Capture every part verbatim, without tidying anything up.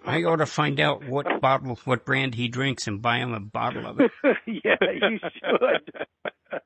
I ought to find out what bottle, what brand he drinks, and buy him a bottle of it. Yeah, you should.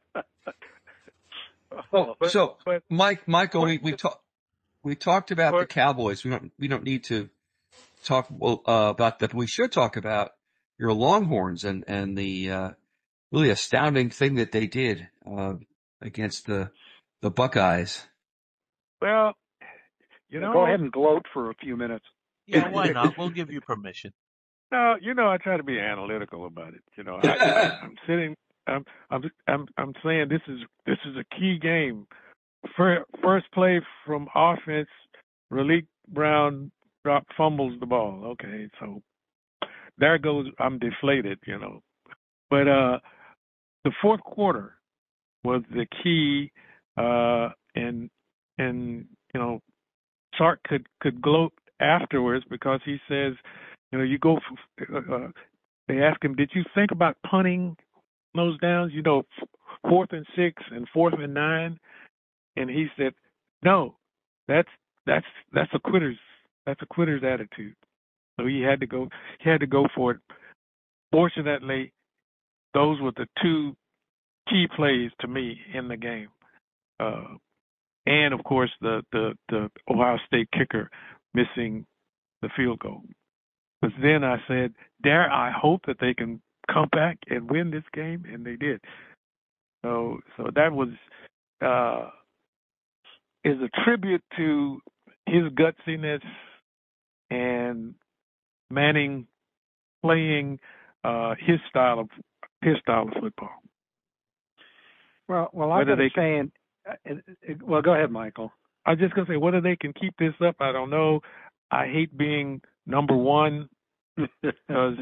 Oh, But- so but- Mike, Michael, we, but- we talked we talked about the but- Cowboys. We don't we don't need to talk well, uh, about that. We should talk about your Longhorns and and the uh, really astounding thing that they did uh, against the the Buckeyes. Well, you know, Go ahead and gloat for a few minutes. Yeah, why not? We'll give you permission. No, you know, I try to be analytical about it. You know, I, I'm sitting, I'm, I'm, I'm, I'm saying this is this is a key game. First play from offense, Raleek Brown drop fumbles the ball. Okay, so there goes. I'm deflated. You know, but uh, the fourth quarter was the key, uh, and and you know, Sark could could gloat afterwards because he says, you know, you go. For, uh, they ask him, did you think about punting those downs? You know, fourth and six and fourth and nine, and he said, no, that's that's that's a quitter's that's a quitter's attitude. So he had to go. He had to go for it. Fortunately, those were the two key plays to me in the game, uh, and of course the, the the Ohio State kicker missing the field goal. Because then I said, dare I hope that they can come back and win this game, and they did. So so that was uh, is a tribute to his gutsiness and Manning playing uh, his style of his style of football. Well, well, I've Whether been they can- saying. Uh, well, go ahead, Michael. I was just gonna say whether they can keep this up, I don't know. I hate being number one because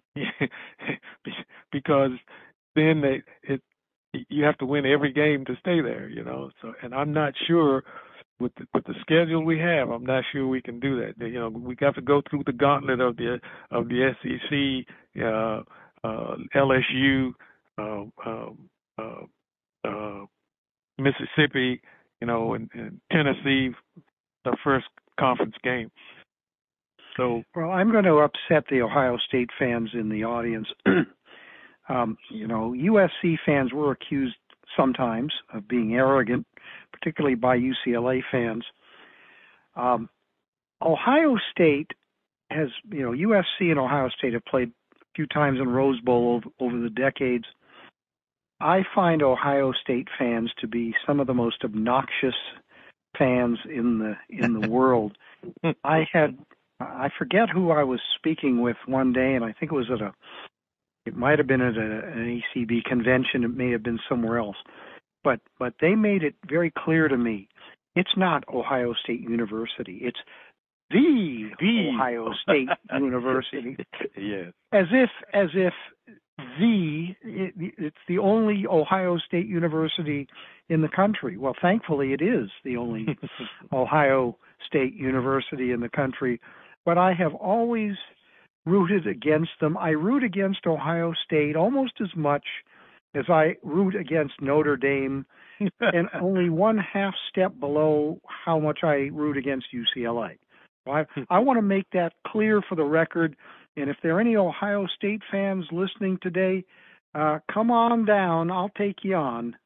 because then they it you have to win every game to stay there, you know. So, and I'm not sure with the, with the schedule we have, I'm not sure we can do that. You know, we got to go through the gauntlet of the of the S E C, uh, uh, L S U, uh, um, uh, uh, Mississippi, you know, and, and Tennessee, the first conference game. So, well, I'm going to upset the Ohio State fans in the audience. um, you know, U S C fans were accused sometimes of being arrogant, particularly by U C L A fans. Um, Ohio State has, you know, U S C and Ohio State have played a few times in Rose Bowl over, over the decades. I find Ohio State fans to be some of the most obnoxious fans in the in the world. I had I forget who I was speaking with one day, and I think it was at a it might have been at a, an A C B convention. It may have been somewhere else, but but they made it very clear to me. It's not Ohio State University. It's the, the Ohio State University. Yes. As if as if the it, it's the only Ohio State University in the country. Well, thankfully it is the only Ohio State University in the country, but I have always rooted against them. I root against Ohio State almost as much as I root against Notre Dame, and only one half step below how much I root against U C L A. So I, I want to make that clear for the record. And if there are any Ohio State fans listening today, uh, come on down. I'll take you on.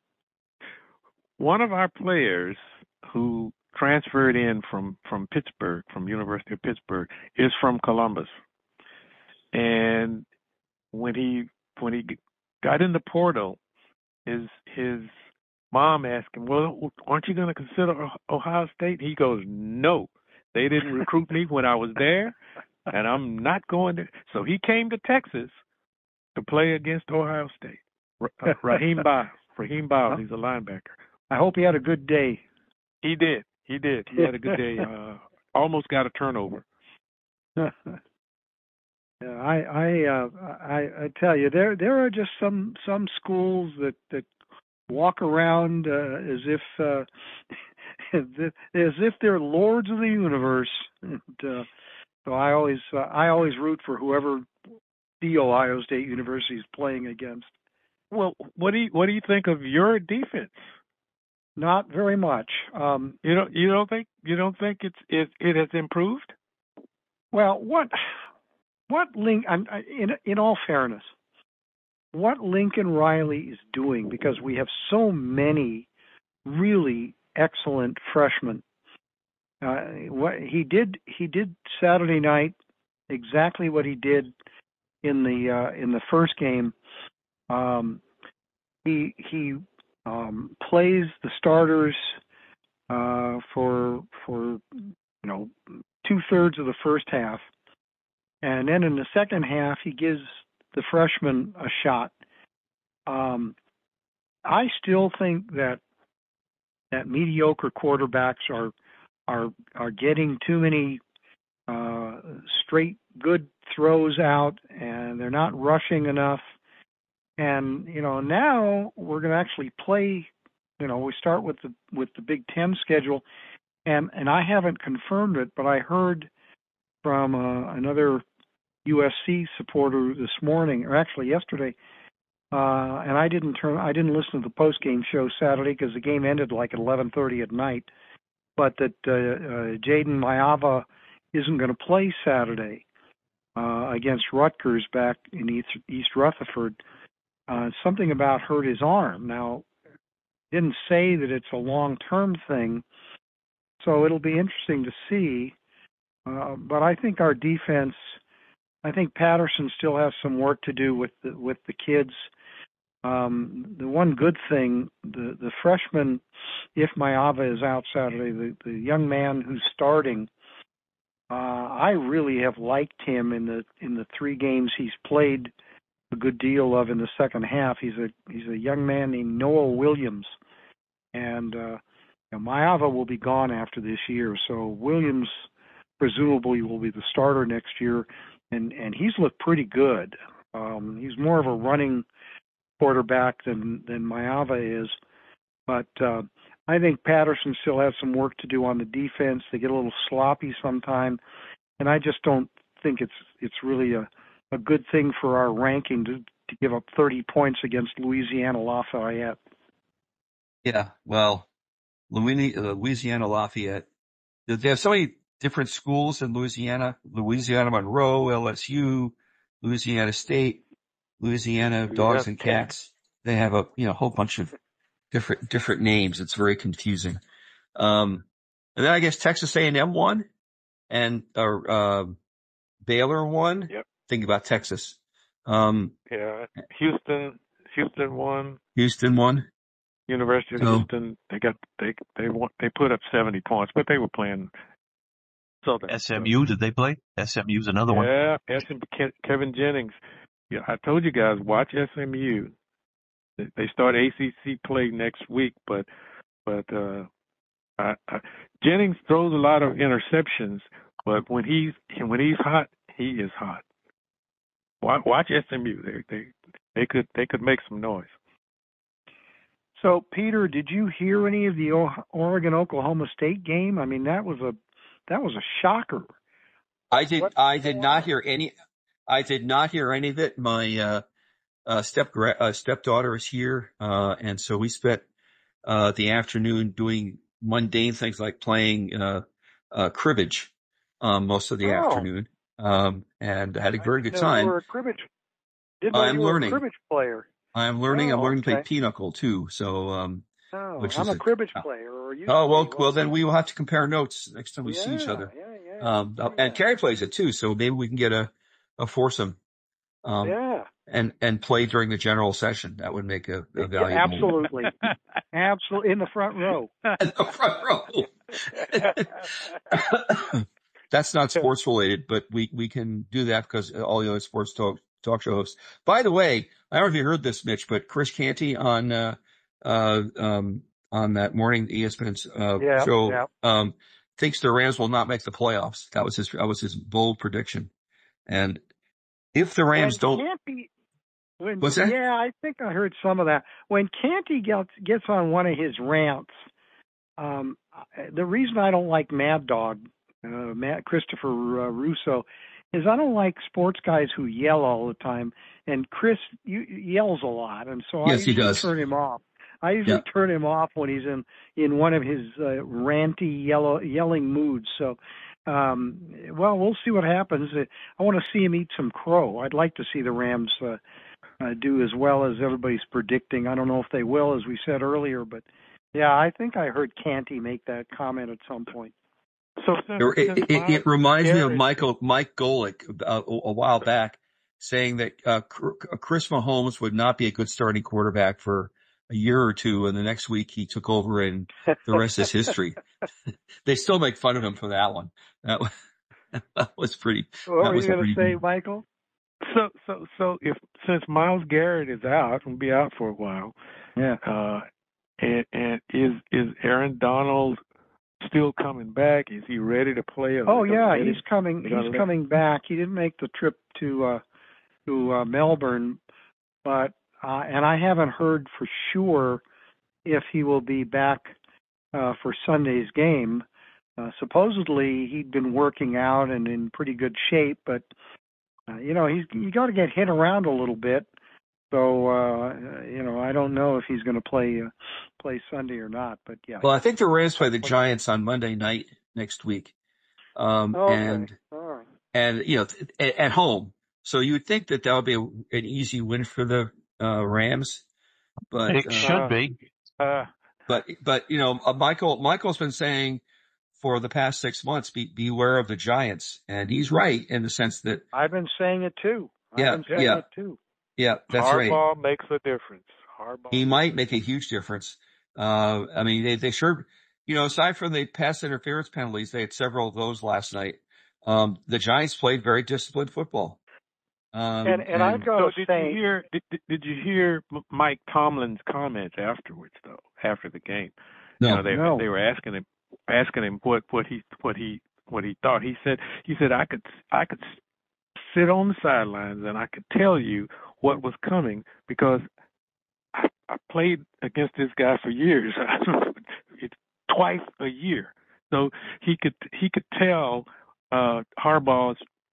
One of our players who transferred in from, from Pittsburgh, from University of Pittsburgh, is from Columbus. And when he when he got in the portal, his his mom asked him, "Well, aren't you going to consider Ohio State?" He goes, "No, they didn't recruit me when I was there, and I'm not going to." So he came to Texas to play against Ohio State. Uh, Raheem Biles. Raheem Biles. He's a linebacker. I hope he had a good day. He did. He did. He had a good day. Uh, almost got a turnover. Yeah, I I, uh, I I tell you, there there are just some some schools that, that walk around uh, as if uh, as if they're lords of the universe. And, uh, so I always uh, I always root for whoever the Ohio State University is playing against. Well, what do you what do you think of your defense? Not very much. Um, you don't you don't think you don't think it's it it has improved? Well, what what Link, I'm, I, in, in all fairness, what Lincoln Riley is doing, because we have so many really excellent freshmen. Uh, what he did, he did Saturday night exactly what he did in the uh, in the first game. Um, he he um, plays the starters uh, for for you know two thirds of the first half, and then in the second half he gives the freshmen a shot. Um, I still think that that mediocre quarterbacks are are are getting too many uh, straight good throws out, and they're not rushing enough. And you know, now we're going to actually play. You know, we start with the with the Big Ten schedule, and and I haven't confirmed it, but I heard from uh, another U S C supporter this morning, or actually yesterday. Uh, and I didn't turn, I didn't listen to the post game show Saturday because the game ended like at eleven thirty at night. But that uh, uh, Jaden Maiava isn't going to play Saturday uh, against Rutgers back in East, East Rutherford. Uh, something about hurt his arm. Now, didn't say that it's a long-term thing, so it'll be interesting to see. Uh, but I think our defense, I think Patterson still has some work to do with the, with the kids. Um, the one good thing, the, the freshman, if Maiava is out Saturday, the, the young man who's starting, uh, I really have liked him in the in the three games he's played a good deal of in the second half. He's a he's a young man named Noah Williams, and uh, you know, Maiava will be gone after this year, so Williams presumably will be the starter next year, and and he's looked pretty good. Um, he's more of a running quarterback than than Maiava is, but uh, I think Patterson still has some work to do on the defense. They get a little sloppy sometime, and I just don't think it's it's really a, a good thing for our ranking to, to give up thirty points against Louisiana Lafayette. Yeah, well, Louisiana Lafayette. They have so many different schools in Louisiana: Louisiana Monroe, L S U, Louisiana State, Louisiana Dogs and Cats. They have a you know whole bunch of different different names. It's very confusing. Um, and then I guess Texas A and M won, and or uh, Baylor won. Yep. Think about Texas. Um, yeah, Houston, Houston won. Houston won. University of so, Houston. They got they they won, they put up seventy points, but they were playing. Southern. S M U, did they play? S M U's another one. Yeah, S M U, Kevin Jennings. Yeah, I told you guys, watch S M U. They start A C C play next week, but but uh, I, I, Jennings throws a lot of interceptions, but when he's when he's hot, he is hot. Watch, watch S M U. They they they could they could make some noise. So, Peter, did you hear any of the Oregon-Oklahoma State game? I mean, that was a that was a shocker. I did What? I did not hear any. I did not hear any of it. My uh, uh, step uh, stepdaughter is here, uh, and so we spent uh, the afternoon doing mundane things like playing uh, uh, cribbage um, most of the Oh. afternoon, um, and I had a very good Didn't know you time. were a cribbage. Didn't know I'm you were learning. a cribbage player. I'm learning. Oh, I'm learning to okay. play pinochle too. So, um, Oh, which I'm is a a- cribbage oh. player. Or used oh to well, be. well then we will have to compare notes next time we yeah, see each other. Yeah, yeah. Um, yeah. and Carrie plays it too, so maybe we can get a, a foursome, um, yeah. and, and play during the general session. That would make a, a Yeah, valuable. absolutely. Absolutely. In the front row. In the front row. That's not sports related, but we, we can do that because all the other sports talk, talk show hosts. By the way, I don't know if you heard this, Mitch, but Chris Canty on, uh, uh, um, on that morning E S P N's, uh, Yeah, show, yeah. um, thinks the Rams will not make the playoffs. That was his, that was his bold prediction. And if the Rams When don't, Canty, when, What's that? Yeah, I think I heard some of that. When Canty gets, gets on one of his rants, um, the reason I don't like Mad Dog, uh, Matt, Christopher uh, Russo, is I don't like sports guys who yell all the time. And Chris you, yells a lot, and so Yes, I he usually does. turn him off. I usually Yeah. turn him off when he's in, in one of his uh, ranty yellow, yelling moods. So Um, well, we'll see what happens. I want to see him eat some crow. I'd like to see the Rams uh, uh, do as well as everybody's predicting. I don't know if they will, as we said earlier, but yeah, I think I heard Canty make that comment at some point. So since, It, since it, it, it reminds me of Garrett- Michael Mike Golick uh, a, a while back saying that uh, Chris Mahomes would not be a good starting quarterback for a year or two, and the next week he took over, and the rest is history. They still make fun of him for that one. That was, that was pretty. What that were was you going to pretty say, Michael? So, so, so if since Myles Garrett is out, will be out for a while. Yeah. Uh, and, and is is Aaron Donald still coming back? Is he ready to play? Oh yeah, he's coming. They gotta He's let- coming back. He didn't make the trip to uh, to uh, Melbourne, but uh, and I haven't heard for sure if he will be back uh, for Sunday's game. Uh, supposedly he'd been working out and in pretty good shape, but uh, you know he's you got to get hit around a little bit. So uh, you know I don't know if he's going to play uh, play Sunday or not. But yeah. Well, I think the Rams play the Giants on Monday night next week, um, Okay. and All right. and you know at, at home. So you would think that that would be a, an easy win for the uh, Rams, but It uh, should be. Uh, but but you know uh, Michael Michael's been saying for the past six months, be, beware of the Giants, and he's right in the sense that I've been saying it too. I've Yeah, been saying yeah. it too. yeah, that's right. Harbaugh makes a difference. Harbaugh. He might make a huge difference. Uh, I mean, they, they sure, you know, aside from the pass interference penalties, they had several of those last night. Um, the Giants played very disciplined football. Um, And and I've got So to did say, you hear? Did, did, did you hear M- Mike Tomlin's comments afterwards, though? After the game, no, you know, they No. they were asking him asking him what what he what he what he thought. He said he said I could I could sit on the sidelines and I could tell you what was coming because I, I played against this guy for years. It's twice a year, so he could he could tell uh, Harbaugh's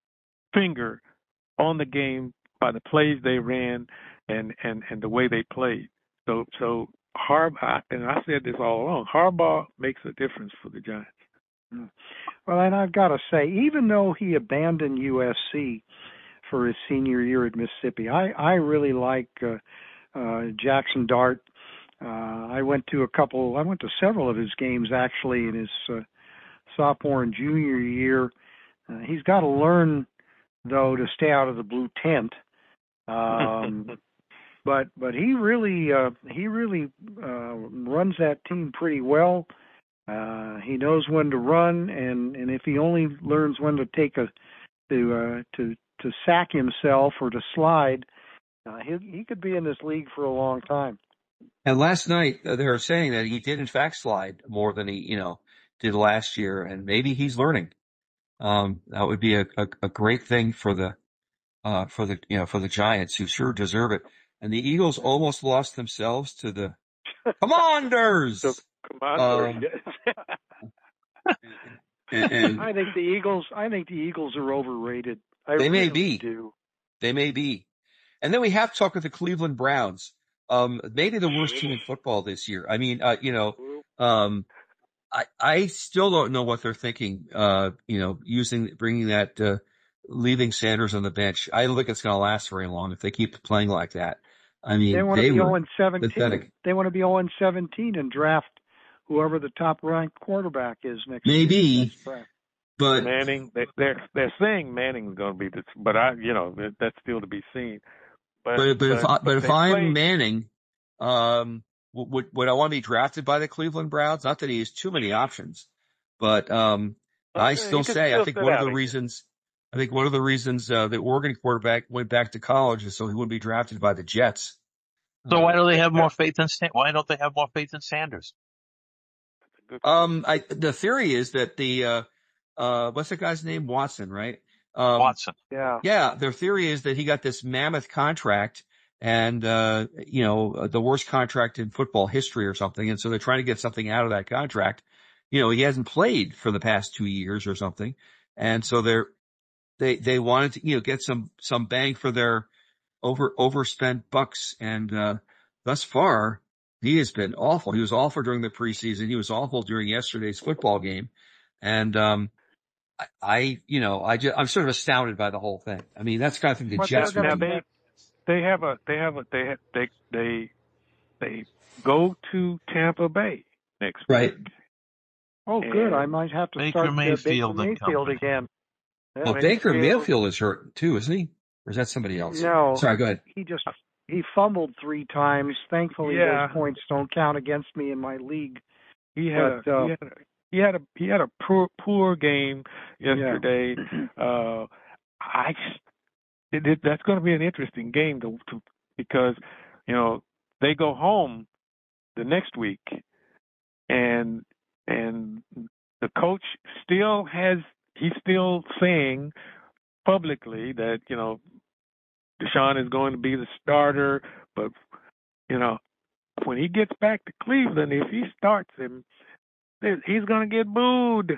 finger on the game by the plays they ran and, and, and the way they played. So so Harbaugh, and I said this all along, Harbaugh makes a difference for the Giants. well, and I've got to say, even though he abandoned U S C for his senior year at Mississippi, I I really like uh, uh, Jackson Dart. Uh, I went to a couple. I went to several of his games actually in his uh, sophomore and junior year. Uh, he's got to learn, though, to stay out of the blue tent. Um, but but he really uh, he really uh, runs that team pretty well. Uh, he knows when to run, and, and if he only learns when to take a to uh, to to sack himself or to slide, uh, he he could be in this league for a long time. And last night uh, they were saying that he did in fact slide more than he, you know, did last year, and maybe he's learning. Um, that would be a, a, a great thing for the, uh, for the, you know, for the Giants, who sure deserve it. And the Eagles almost lost themselves to the Commanders. So, come on, Um, and, and I think the Eagles. I think the Eagles are overrated. I They may really be. Do. they may be. And then we have to talk with the Cleveland Browns. Um, maybe the worst team in football this year. I mean, uh, you know, um, I, I still don't know what they're thinking, uh, you know, using, bringing that, uh, leaving Sanders on the bench. I don't think it's going to last very long if they keep playing like that. I mean, They want to they be were zero and seventeen. pathetic. They want to be zero and seventeen and draft whoever the top ranked quarterback is next Maybe. year. Next draft. But Manning, they, they're they're saying Manning's going to be this, but I, you know, that, that's still to be seen. But But but if I, but if they I'm play- Manning, um, would would I want to be drafted by the Cleveland Browns? Not that he has too many options, but um, I Okay, still he could say I still think sit one of out the a year. reasons I think one of the reasons uh, the Oregon quarterback went back to college is so he wouldn't be drafted by the Jets. So why don't they have more faith in Stan- why don't they have more faith in Sanders? Um, I the theory is that the uh, uh, what's the guy's name? Watson, right? Um, Watson. Yeah. Yeah, their theory is that he got this mammoth contract and, uh, you know, the worst contract in football history or something. And so they're trying to get something out of that contract. You know, he hasn't played for the past two years or something. And so they're, they, they wanted to, you know, get some, some bang for their over, overspent bucks. And, uh, thus far, he has been awful. He was awful during the preseason. He was awful during yesterday's football game. And, um, I, I you know, I just, I'm sort of astounded by the whole thing. I mean, that's the kind of thing the But Jets now would do. they they have a they have a they ha- they they they go to Tampa Bay next Right. week. Oh, good. And I might have to Baker start uh, Mayfield Baker and Mayfield company. again. Well, Baker Mayfield is hurt too, isn't he? Or is that somebody else? No. Sorry, go ahead. He just he fumbled three times. Thankfully, Yeah. those points don't count against me in my league. He had, But, a, uh, he had a he had a he had a poor poor game yesterday. Yeah. uh, I it, it, that's going to be an interesting game to, to because you know they go home the next week, and and the coach still has he's still saying publicly that you know Deshaun is going to be the starter, but you know when he gets back to Cleveland, if he starts him, he's going to get booed.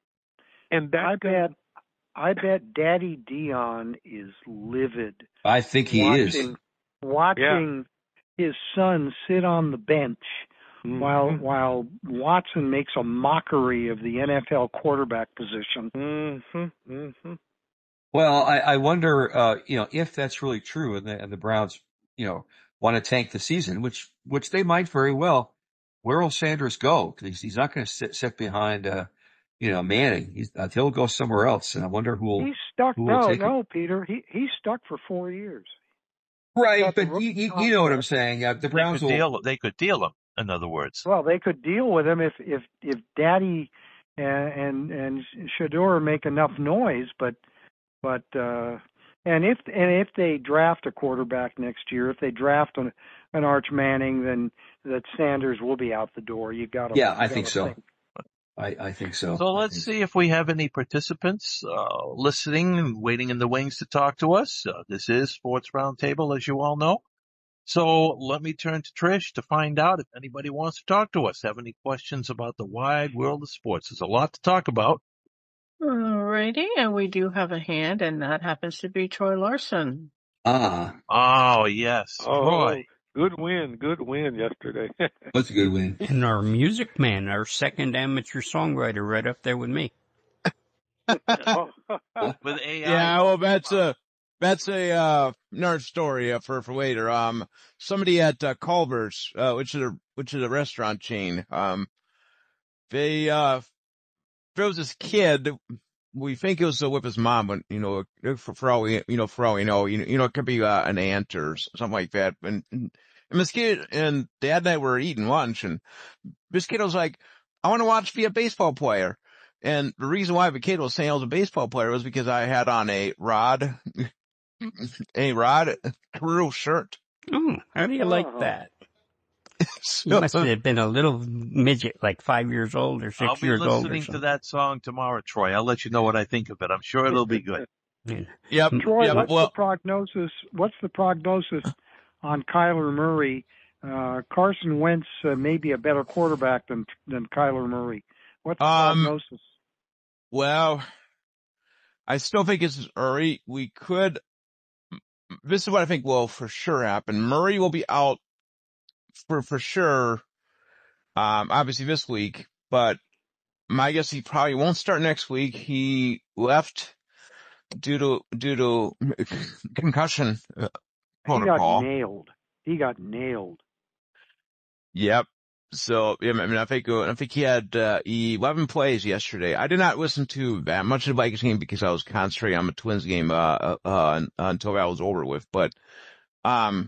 And that's I gonna, bet I bet Daddy Dion is livid. I think he watching, is. Watching yeah. his son sit on the bench mm-hmm. while while Watson makes a mockery of the N F L quarterback position. Mm-hmm. Mm-hmm. Well, I, I wonder, uh, you know, if that's really true, and the, and the Browns, you know, want to tank the season, which which they might very well. Where will Sanders go? Because he's not going to sit sit behind, uh, you know, Manning. He's, uh, he'll go somewhere else, and I wonder who will. He's stuck. Who will no, take no, him. Peter. He he's stuck for four years. Right, but you, you, you know what I'm saying. Uh, the Browns they could will. Deal, they could deal him. In other words. Well, they could deal with him if if if Daddy and and, and Shador make enough noise, but. But uh, and if and if they draft a quarterback next year, if they draft an, an Arch Manning, then that Sanders will be out the door. You got to. Yeah, I think so. Think. I, I think so. So let's see if we have any participants uh, listening and waiting in the wings to talk to us. Uh, this is Sports Roundtable, as you all know. So let me turn to Trish to find out if anybody wants to talk to us. Have any questions about the wide world of sports? There's a lot to talk about. Alrighty, and we do have a hand, and that happens to be Troy Larson. Ah. Oh, yes. Oh, Troy. Good win. Good win yesterday. That's a good win. And our music man, our second amateur songwriter, right up there with me. With A I. Yeah, well, that's a, that's a, uh, nerd story uh, for, for later. Um, somebody at, uh, Culver's, uh, which is a, which is a restaurant chain, um, they, uh, there was this kid, we think it was uh, with his mom, but, you know, for, for all we, you know, for all we know, you know, you know, it could be, uh, an aunt or something like that. And, and this kid and dad and I were eating lunch, and this kid was like, I want to watch be a baseball player. And the reason why the kid was saying I was a baseball player was because I had on a Rod, a Rod Carew shirt. Oh, how do you like Oh. that? So, You must have been a little midget, like five years old or 6 I'll be years old or listening to something. that song tomorrow, Troy. I'll let you know what I think of it. I'm sure it'll be good. Yeah. yep. Troy, yeah, what's well, the prognosis? What's the prognosis on Kyler Murray? Uh, Carson Wentz uh, may be a better quarterback than than Kyler Murray. What's the Um, prognosis? well, I still think it's early. We could, this is what I think will for sure happen. Murray will be out for, for sure. Um, obviously this week, but my guess he probably won't start next week. He left due to, due to concussion uh, protocol. He got nailed. He got nailed. Yep. So, yeah, I mean, I think, uh, I think he had, uh, eleven plays yesterday. I did not listen to that much of the Vikings game because I was concentrating on the Twins game, uh, uh, uh until that was over with. But, um,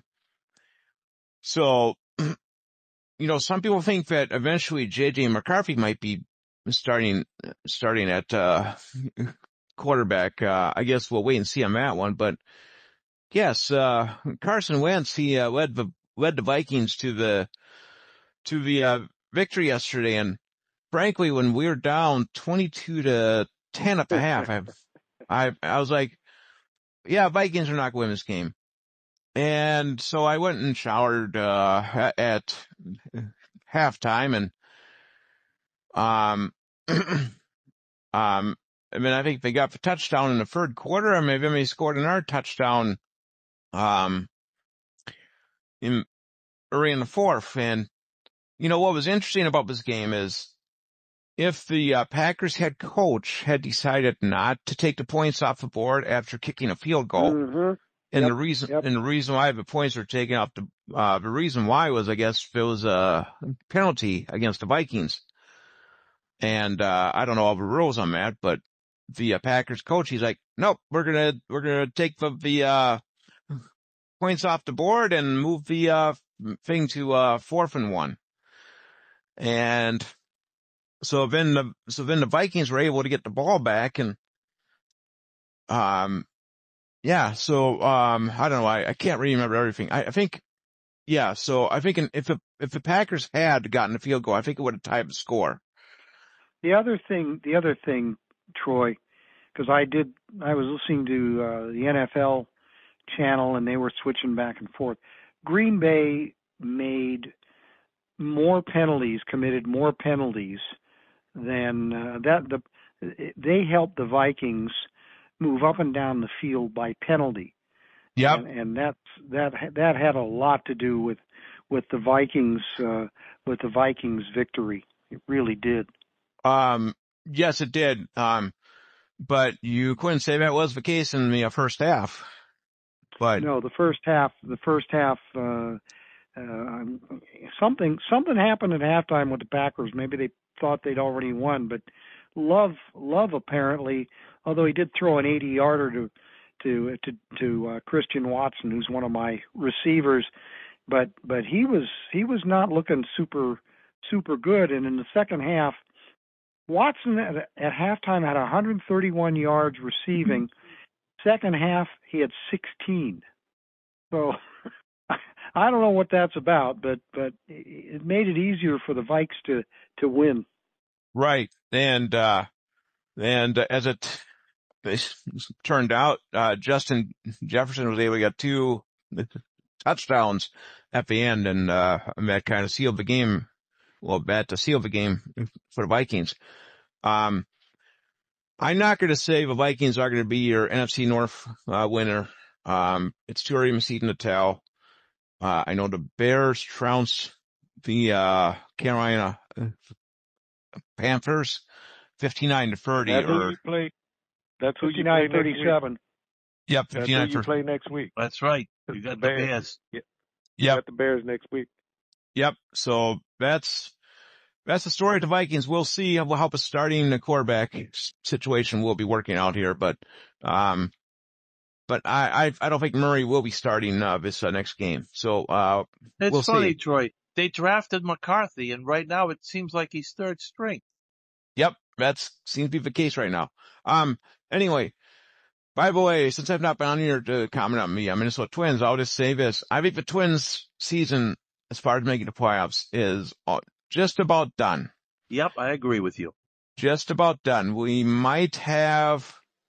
so, you know, some people think that eventually J J McCarthy might be starting, starting at, uh, quarterback. Uh, I guess we'll wait and see on that one. But yes, uh, Carson Wentz, he, uh, led the, led the Vikings to the, to the, uh, victory yesterday. And frankly, when we were down twenty-two to ten at the half, I, I, I was like, yeah, Vikings are not going to win this game. And so I went and showered, uh, at, at halftime, and, um, um, I mean, I think they got the touchdown in the third quarter, and maybe they scored another touchdown, um, in, early in the fourth. And, you know, what was interesting about this game is if the uh, Packers head coach had decided not to take the points off the board after kicking a field goal, Mm-hmm. and Yep, the reason yep. and the reason why the points were taken off the uh, the reason why was, I guess, there was a penalty against the Vikings, and uh, I don't know all the rules on that, but the uh, Packers coach, he's like, nope, we're gonna we're gonna take the the uh, points off the board and move the uh, thing to uh, fourth and one, and. So then the, so then the Vikings were able to get the ball back and, um, yeah, so, um, I don't know, I, I can't really remember everything. I, I think, yeah, so I think if the, if the Packers had gotten a field goal, I think it would have tied the score. The other thing, the other thing, Troy, because I did, I was listening to uh, the N F L channel and they were switching back and forth. Green Bay made more penalties, committed more penalties than uh, that. The they helped the Vikings move up and down the field by penalty. Yep. And, and that's that that had a lot to do with with the Vikings uh, with the Vikings victory. It really did. Um, yes, it did. Um, but you couldn't say that was the case in the uh, first half. But no, the first half, the first half, uh, uh, something something happened at halftime with the Packers. Maybe they thought they'd already won, but Love Love apparently, although he did throw an eighty-yarder to to to to uh, Christian Watson, who's one of my receivers, but but he was he was not looking super super good. And in the second half, Watson at, at halftime had one hundred thirty-one yards receiving. Second half, he had sixteen. So I don't know what that's about, but but it made it easier for the Vikes to to win. right, and uh, and uh, as it, it turned out, uh, Justin Jefferson was able to get two touchdowns at the end, and uh, that kind of sealed the game. Well, that to seal the game for the Vikings. Um, I'm not going to say the Vikings are going to be your N F C North uh, winner. Um, it's too early in the season to tell. Uh, I know the Bears trounced the uh, Carolina Panthers fifty-nine to thirty. That's or who you play. That's who you play fifty-nine next week. thirty-seven. Yep, That's who fifty-nine you for play next week. That's right. You got the Bears. Bears. You yep, got the Bears next week. yep. So that's that's the story of the Vikings. We'll see how, how the starting the quarterback situation will be working out here, but um, but I I, I don't think Murray will be starting uh, this uh, next game. So uh, It's we'll funny, see. Troy. They drafted McCarthy, and right now it seems like he's third string. Yep, that's seems to be the case right now. Um, anyway, by the way, since I've not been on here to comment on the uh, Minnesota Twins, I'll just say this. I think the Twins season, as far as making the playoffs, is uh, just about done. Yep, I agree with you. Just about done. We might have,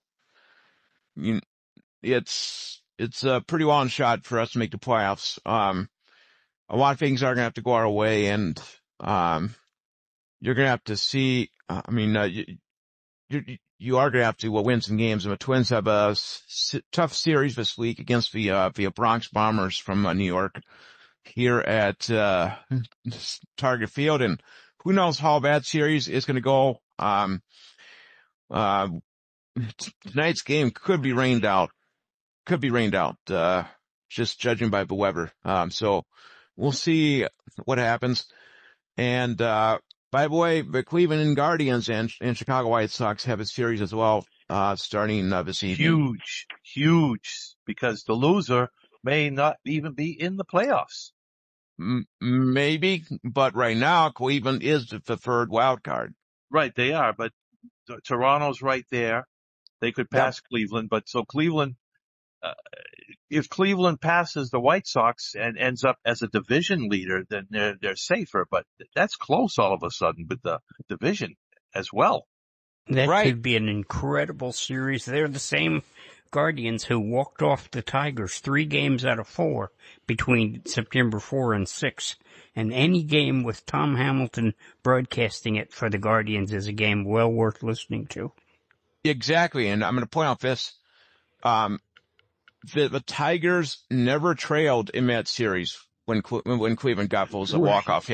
you, it's, it's a pretty long shot for us to make the playoffs. Um, a lot of things are going to have to go our way, and, um, you're going to have to see, uh, I mean, uh, you, you, you are going to have to uh, win some games, and the Twins have a s- tough series this week against the, uh, the Bronx Bombers from uh, New York here at, uh, Target Field, and who knows how that series is going to go. Um, uh, tonight's game could be rained out, could be rained out, uh, just judging by the weather. Um, so we'll see what happens. And, uh, by the way, the Cleveland Guardians and, and Chicago White Sox have a series as well, uh, starting uh, this evening. Huge, huge, because the loser may not even be in the playoffs. M- maybe, but right now Cleveland is the preferred wild card. Right, they are, but t- Toronto's right there. They could pass Cleveland, but so Cleveland, uh, if Cleveland passes the White Sox and ends up as a division leader, then they're, they're safer, but that's close all of a sudden with the division as well. That Right. could be an incredible series. They're the same Guardians who walked off the Tigers three games out of four between September fourth and sixth. And any game with Tom Hamilton broadcasting it for the Guardians is a game well worth listening to. Exactly, and I'm going to point out this. Um, the, the Tigers never trailed in that series when Cle- when Cleveland got those Right. walk-off hits.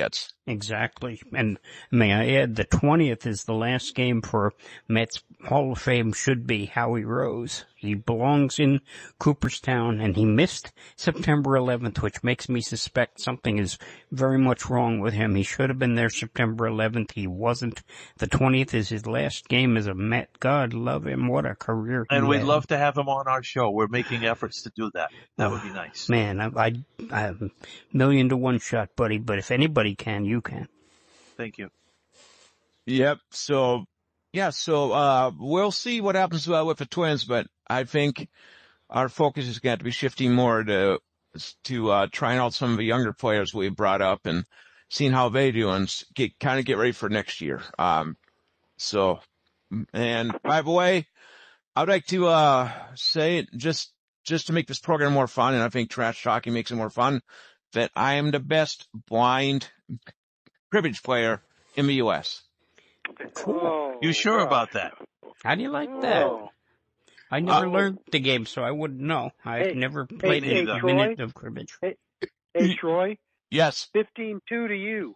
Exactly. And may I add, the twentieth is the last game for Mets Hall of Fame should be Howie Rose. He belongs in Cooperstown, and he missed September eleventh, which makes me suspect something is very much wrong with him. He should have been there September eleventh. He wasn't. The twentieth is his last game as a Met. God love him. What a career he And we'd had. love to have him on our show. We're making efforts to do that. That would be nice. Man, I, I, I have a million to one shot, buddy, but if anybody can, you can. Thank you. Yep. So, yeah, so, uh, we'll see what happens uh, with the Twins, but I think our focus is going to be shifting more to, to, uh, trying out some of the younger players we brought up and seeing how they do and get, kind of get ready for next year. Um, so, and by the way, I'd like to, uh, say just, just to make this program more fun, and I think trash talking makes it more fun, that I am the best blind cribbage player in the U S. Oh, You sure gosh. about that? How do you like that? Oh. I never Uh, learned the game, so I wouldn't know. I've Hey, never played hey, a Troy? minute of cribbage. Hey, Troy, Yes. fifteen two to you.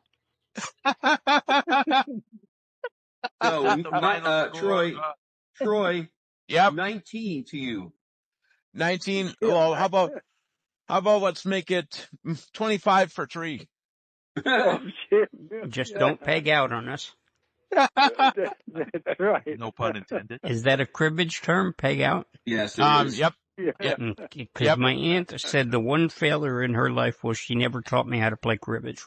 So, The my, final uh, score, Troy, uh, Troy, Yep. nineteen to you. nineteen. Well, how about, how about let's make it twenty-five for Tree? Oh, shit. Just don't peg out on us. That's right. no pun intended. Is that a cribbage term, peg out? Yes, it Um, is. yep. Yeah. Because Yep. my aunt said the one failure in her life was she never taught me how to play cribbage.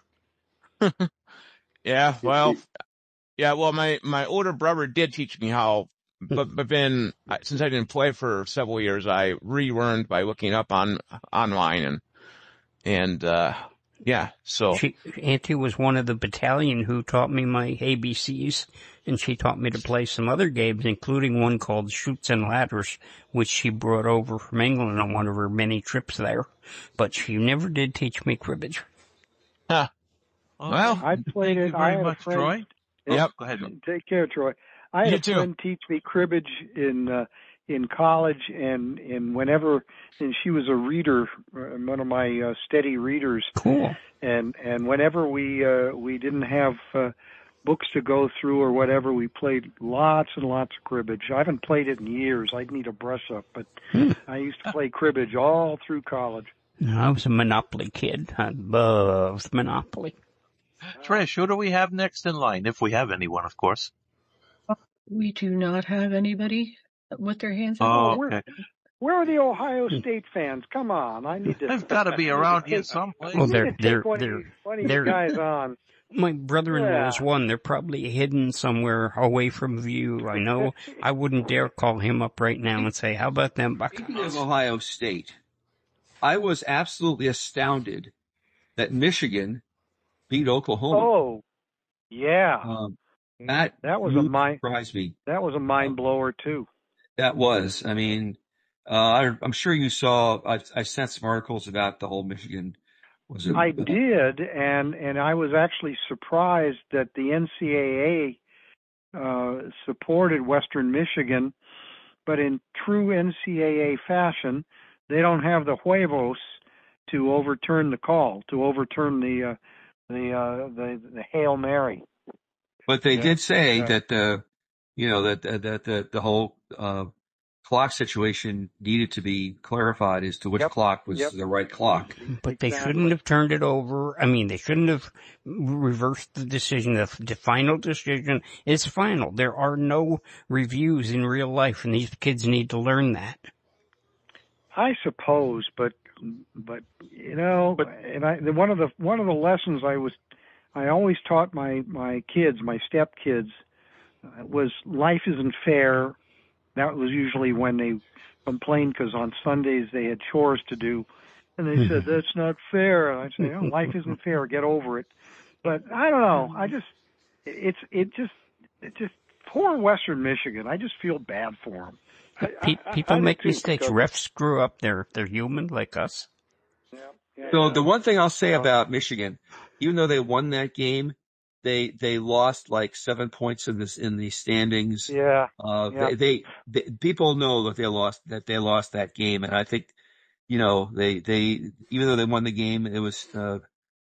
Yeah, well, yeah, well, my, my older brother did teach me how, but, but then I- since I didn't play for several years, I relearned by looking up on, online and, and, uh, yeah, so, She, Auntie was one of the battalion who taught me my A B Cs, and she taught me to play some other games, including one called Chutes and Ladders, which she brought over from England on one of her many trips there. But she never did teach me cribbage. huh, Okay. Well, I played Thank it. you I very had a much, friend- Troy. Yep. Go ahead. Take care, Troy. I had You a too. friend teach me cribbage in uh, in college, and and whenever, and she was a reader, uh, one of my uh, steady readers, Cool. and and whenever we uh, we didn't have uh, books to go through or whatever, we played lots and lots of cribbage. I haven't played it in years. I'd need a brush up, but I used to play cribbage all through college. I was a Monopoly kid. I loved Monopoly. Trish, who do we have next in line? If we have anyone, of course. We do not have anybody with their hands up. Oh, where- okay. Where are the Ohio State fans? Come on, I need to. They've got to be around here someplace. Well, I they're need to they're take one, they're of you, one of they're- you guys on. my brother-in-law is Yeah. one. They're probably hidden somewhere away from view. I know. I wouldn't dare call him up right now and say, "How about them Speaking of Buckeyes?" Ohio State, I was absolutely astounded that Michigan beat Oklahoma. Oh, yeah, Um, that that was a really mind. surprised me. That was a mind blower too. That was. I mean, uh, I, I'm sure you saw. I, I sent some articles about the whole Michigan. Was it? I did, and and I was actually surprised that the N C double A uh, supported Western Michigan, but in true N C double A fashion, they don't have the huevos to overturn the call, to overturn the uh, the, uh, the the Hail Mary. But they Yeah. did say Yeah. that the, you know, that that that the, the whole uh, clock situation needed to be clarified as to which Yep. clock was Yep. the right clock. But they Exactly. shouldn't have turned it over. I mean, they shouldn't have reversed the decision. The, the final decision is final. There are no reviews in real life, and these kids need to learn that. I suppose, but but you know, and I the- one of the one of the lessons I was I always taught my my kids, my stepkids, uh, was life isn't fair. That was usually when they complained because on Sundays they had chores to do, and they said that's not fair. And I'd say, oh, life isn't fair. Get over it. But I don't know. I just it's it just it just poor Western Michigan. I just feel bad for them. Pe- people make mistakes. Refs screw up. They're they're human like us. So the one thing I'll say about Michigan, even though they won that game, they they lost like seven points in this in the standings. Yeah. Uh, Yeah. they, they, they people know that they lost that they lost that game, and I think, you know, they they even though they won the game, it was uh,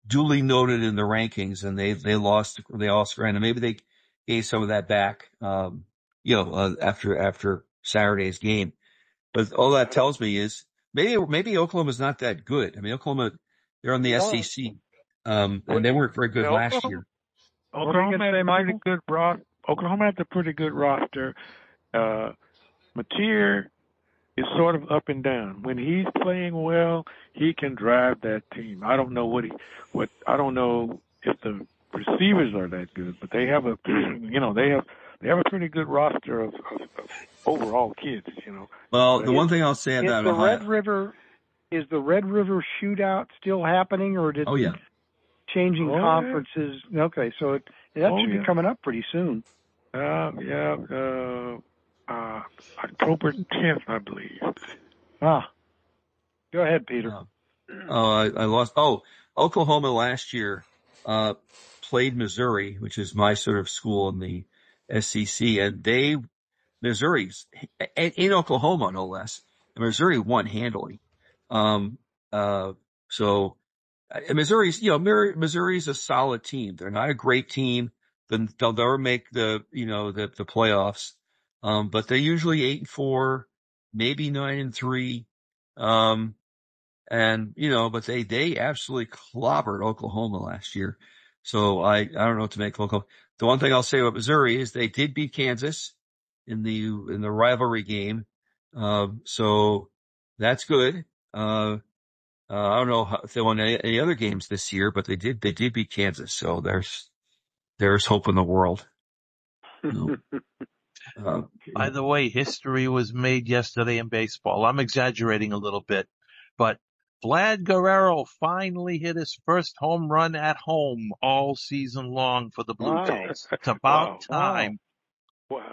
duly noted in the rankings, and they they lost they lost ground. Maybe they gave some of that back, um, you know, uh, after after Saturday's game. But all that tells me is maybe maybe Oklahoma's not that good. I mean, Oklahoma, they're on the S E C, um, and they weren't very good Yeah, last Oklahoma- year. Oklahoma has say, a pretty Michael? good ro- Oklahoma has a pretty good roster. Uh, Mateer is sort of up and down. When he's playing well, he can drive that team. I don't know what he, what I don't know if the receivers are that good, but they have a, you know, they have they have a pretty good roster of, of, of overall kids. You know. Well, the Is- one thing I'll say Is about the Ohio, Red River is the Red River shootout still happening, or did oh yeah, changing Oh, yeah. conferences? Okay, so it, that Oh, should yeah. be coming up pretty soon. Uh, yeah, uh, uh, October tenth, I believe. Ah, go ahead, Peter. Uh, oh, I, I lost. Oh, Oklahoma last year uh played Missouri, which is my sort of school in the S E C, and they Missouri's in Oklahoma, no less. Missouri won handily. Um, uh, so uh, Missouri's, you know, Missouri- Missouri's a solid team. They're not a great team. Then they'll never make the, you know, the, the playoffs. Um, but they're usually eight and four, maybe nine and three. Um, and, you know, but they, they absolutely clobbered Oklahoma last year. So I, I don't know what to make of Oklahoma. The one thing I'll say about Missouri is they did beat Kansas in the, in the rivalry game. Um, so that's good. Uh, uh, I don't know how, if they won any, any other games this year, but they did, they did beat Kansas. So there's, there's hope in the world. You know, uh, By the way, history was made yesterday in baseball. I'm exaggerating a little bit, but Vlad Guerrero finally hit his first home run at home all season long for the Blue Wow. Jays. It's about Wow. time. Wow.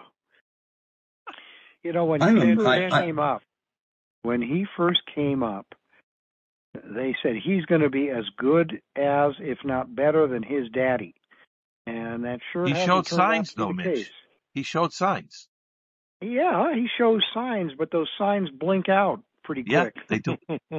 You know, when I he remember- first I- I- came up, when he first came up, they said he's going to be as good as, if not better than, his daddy, and that sure He hasn't showed turned out signs, to be though, the Mitch. case. He showed signs. Yeah, he shows signs, but those signs blink out pretty Yeah, quick. they do.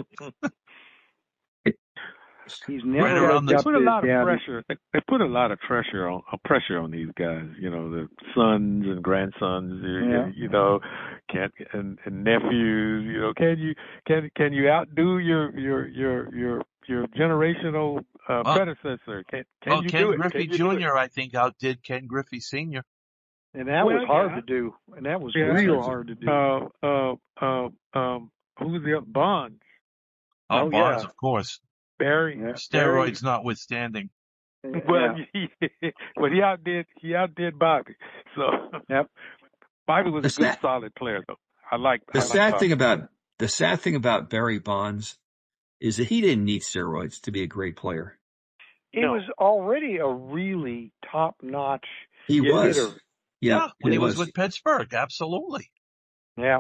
He's never Right around lived the- up Put to a his lot of daddy. pressure. They, they put a lot of pressure on uh, pressure on these guys. You know, the sons and grandsons. You, Yeah. you know, can and, and nephews. You know, can you can can you outdo your your your your your generational uh, Well- predecessor? Can can Well, you Ken do it? Griffey Can you do it? Junior, I think, outdid Ken Griffey Senior And that Well, was hard yeah. to do. And that was Yeah. real hard to do. Uh, uh, uh, um, who's the other? Bonds? Oh, Oh, Bonds, yeah. of course. Barry. Yeah. Steroids notwithstanding. Well, Yeah. well, he outdid he outdid Bobby. So Yep. Bobby was a The good, sad- solid player, though. I like The I like sad Bobby. thing about the sad thing about Barry Bonds is that he didn't need steroids to be a great player. He No. was already a really top-notch He Yeah, was, hitter. yeah, when he was was. with Pittsburgh, absolutely. Yeah.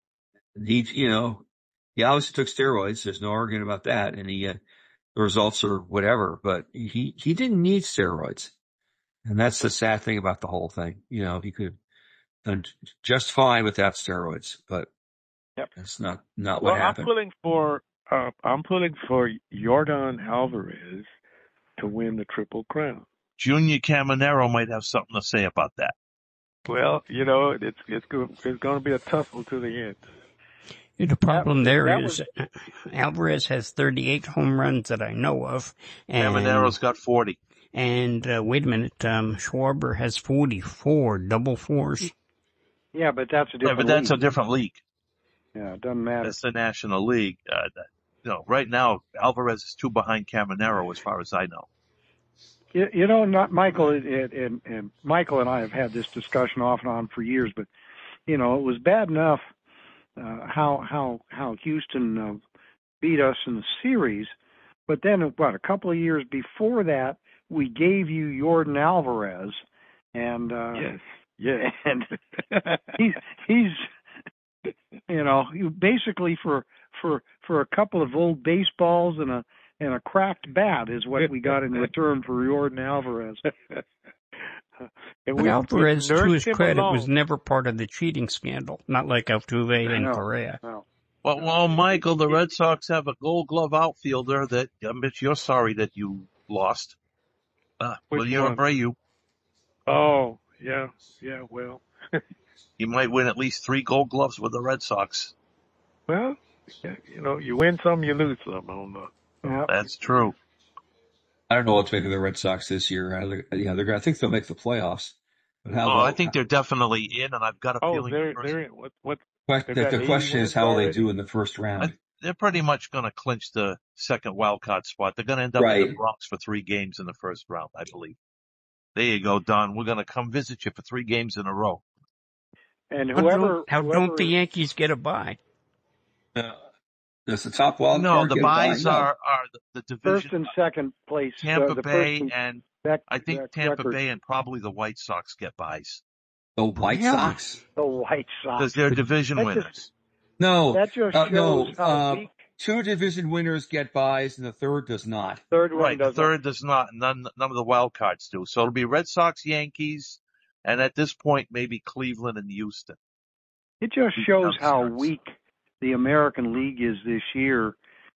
He, you know, he obviously took steroids. There's no arguing about that, and he uh, the results are whatever. But he he didn't need steroids, and that's the sad thing about the whole thing. You know, he could have done just fine without steroids, but Yep. that's not not Well, what I'm happened. pulling for uh, I'm pulling for Jordan Alvarez to win the Triple Crown. Junior Caminero might have something to say about that. Well, you know, it's it's go, it's going to be a tussle to the end. The problem there that is uh, Alvarez has thirty-eight home runs that I know of, and Caminero's got forty. and uh, wait a minute, um, Schwarber has forty-four double fours. Yeah, but that's a Yeah, different but that's a league. different league. Yeah, it doesn't matter. That's the National League. Uh, that, you know, right now, Alvarez is two behind Caminero, as far as I know. You, you know, not Michael and, and, and Michael and I have had this discussion off and on for years, but you know, it was bad enough uh, how how how Houston uh, beat us in the series, but then what? A couple of years before that, we gave you Jordan Alvarez, and uh, Yes, yes. and he's he's you know you basically for for for a couple of old baseballs and a and a cracked bat is what we got in return for Jordan Alvarez. And But we- Alvarez, we to nursed his him credit, along. was never part of the cheating scandal, not like Altuve and No. Correa. No. Well, well, Michael, the Red Sox have a Gold Glove outfielder that I bet you're sorry that you lost. Uh, Which William one? Abreu. Oh, yeah, yeah. Well, He might win at least three Gold Gloves with the Red Sox. well, yeah, you know, you win some, you lose some. On the, Yeah. That's true. I don't know what to make of the Red Sox this year. Uh, they're- yeah, they're. gonna- I think they'll make the playoffs. But how? Oh, they'll- I think they're definitely in, and I've got a oh, feeling they're the first- they're in. What what? que- they've the, got the eighty question is wins how will they already? do in the first round. they're pretty much going to clinch the second wild card spot. They're going to end up in Right. the Bronx for three games in the first round, I believe. There you go, Don. We're going to come visit you for three games in a row. And How whoever, don't, how whoever don't the Yankees get a bye? Uh, does the top wild No, card the get a bye? buys No. are, are the, the first division. and second place, Tampa uh, the Bay first and and sec- I think sec- Tampa record, Bay and probably the White Sox get buys the White Really? Sox. the White because Sox. they're division That winners. just- No, That just uh, shows no. how Uh, weak two division winners get buys, and the third does not. third one Right, the doesn't. third does not. None, none of the wild cards do. So it'll be Red Sox, Yankees, and at this point maybe Cleveland and Houston. It just shows how Starts. weak the American League is this year.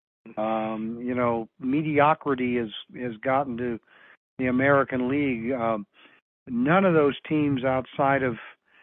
Um, you know, mediocrity has has gotten to the American League. Um, none of those teams outside of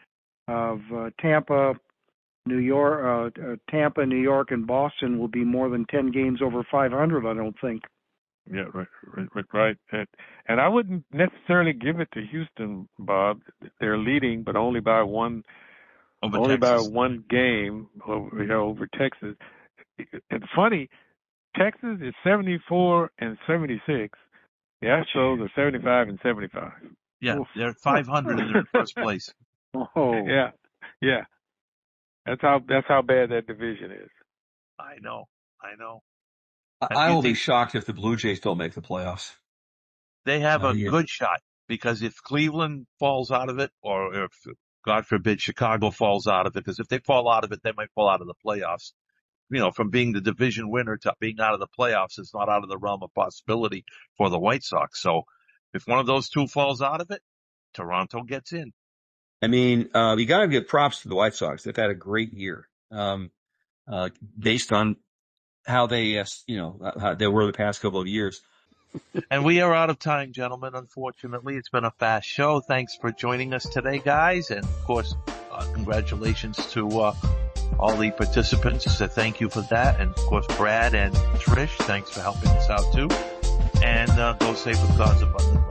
of uh, Tampa, New York, uh, uh, Tampa, New York, and Boston will be more than ten games over five hundred. I don't think. Yeah, right, right, right, right. And, and I wouldn't necessarily give it to Houston, Bob. They're leading, but only by one, Over only Texas. by one game over, you know, over Texas. It's funny, Texas is seventy-four and seventy-six. The Astros are seventy-five and seventy-five. Yeah, Oof. they're five hundred and they're in first place. Oh, Yeah, yeah. That's how that's how bad that division is. I know, I know. I, And I you will be think- shocked if the Blue Jays don't make the playoffs. They have Oh, a yeah. good shot because if Cleveland falls out of it, or if, God forbid, Chicago falls out of it, because if they fall out of it, they might fall out of the playoffs. You know, from being the division winner to being out of the playoffs is not out of the realm of possibility for the White Sox. So if one of those two falls out of it, Toronto gets in. I mean, uh, you got to give props to the White Sox. They've had a great year, um, uh, based on how they, uh, you know, how they were the past couple of years. And we are out of time, gentlemen. Unfortunately, it's been a fast show. Thanks for joining us today, guys. And of course, uh, congratulations to uh, all the participants. So thank you for that. And of course, Brad and Trish, thanks for helping us out too. And uh, go safe with God's abundant.